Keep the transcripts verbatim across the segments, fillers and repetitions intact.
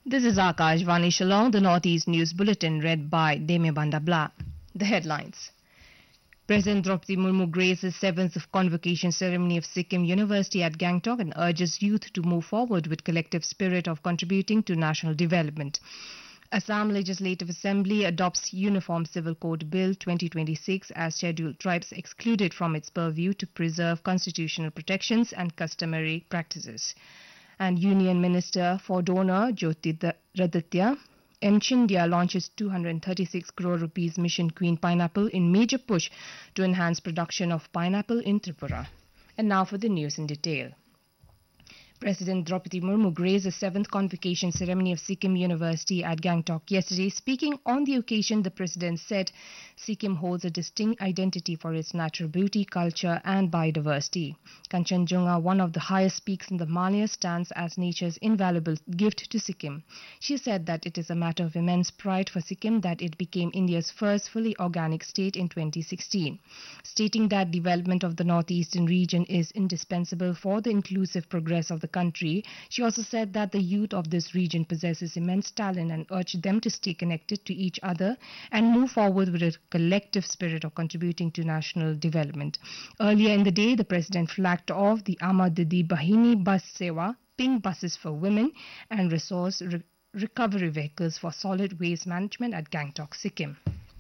This is Akash Vani Shillong, the Northeast News Bulletin read by Deme Bandabla. The headlines. President Draupadi Murmu graced the seventh convocation ceremony of Sikkim University at Gangtok and urges youth to move forward with collective spirit of contributing to national development. Assam Legislative Assembly adopts Uniform Civil Code Bill twenty twenty-six as scheduled tribes excluded from its purview to preserve constitutional protections and customary practices. And Union Minister for Donor Jyotiraditya M. Chindia launches two hundred thirty-six crore rupees Mission Queen pineapple in major push to enhance production of pineapple in Tripura. And now for the news in detail. President Draupadi Murmu graced the seventh convocation ceremony of Sikkim University at Gangtok yesterday. Speaking on the occasion, the president said Sikkim holds a distinct identity for its natural beauty, culture and biodiversity. Kanchenjunga, one of the highest peaks in the Himalayas, stands as nature's invaluable gift to Sikkim. She said that it is a matter of immense pride for Sikkim that it became India's first fully organic state in twenty sixteen. Stating that development of the northeastern region is indispensable for the inclusive progress of the country, she also said that the youth of this region possesses immense talent and urged them to stay connected to each other and move forward with a collective spirit of contributing to national development. Earlier in the day, the president flagged off the Amar Didi Bahini Bus Sewa, pink buses for women and resource re- recovery vehicles for solid waste management at Gangtok, Sikkim.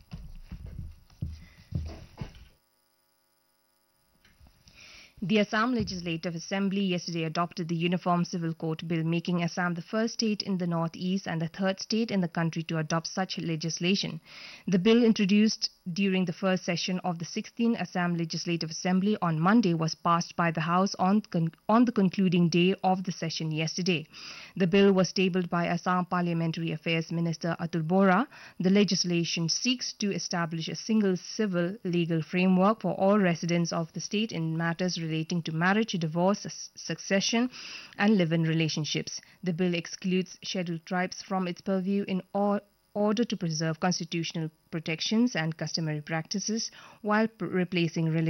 The Assam Legislative Assembly yesterday adopted the Uniform Civil Code Bill, making Assam the first state in the northeast and the third state in the country to adopt such legislation. The bill, introduced during the first session of the sixteenth Assam Legislative Assembly on Monday, was passed by the House on, con- on the concluding day of the session yesterday. The bill was tabled by Assam Parliamentary Affairs Minister Atul Bora. The legislation seeks to establish a single civil legal framework for all residents of the state in matters relating to marriage, divorce, succession and live-in relationships. The bill excludes scheduled tribes from its purview in all order to preserve constitutional protections and customary practices while p- replacing religious